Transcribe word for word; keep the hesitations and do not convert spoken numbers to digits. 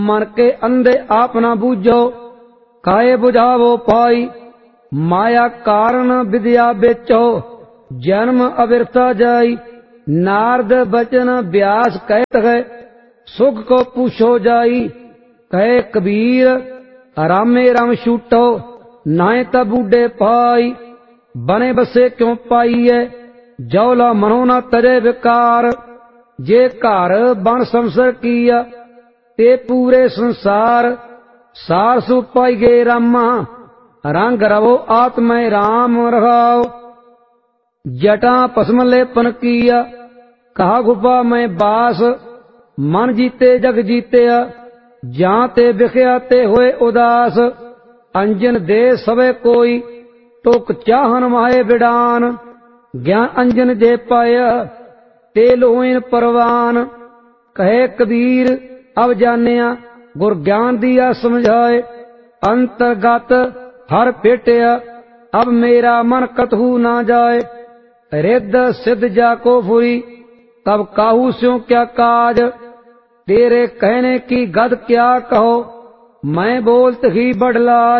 मन के अंधे आप न बूझो, काहे बुझावो पाई। माया कारण विद्या बेचो, जन्म अविरता जाई। नारद बचन व्यास कहत है, सुख को पूछो जाई। कहे कबीर रामे राम छूटो, नाय त बूढ़े पाई। बने बसे क्यों पाईए, जौला मनो न तजे विकार। जे घर बन संसर किया, ते पूरे संसार। सार सु पाई गे रामा, रंग रवो आत्मा राम रहाओ। जटा पसम लेपन किया, कहा गुफा में बास। मन जीते जग जीतया, जहाँ ते बिखया ते होए उदास। अंजन दे सवे कोई, टोक चाहन माहे बिडान। ज्ञान अंजन जे पाया, ते लोइन परवान। कहे कबीर अब जानिया, गुर ज्ञान दिया समझाए। अंतर्गत हर पेटिया, अब मेरा मन कतहु ना जाए। रिद्ध सिद्ध जाको फुरी, तब काहू स्यों क्या काज। तेरे कहने की गद क्या कहो, मैं बोलत ही बड़लाज।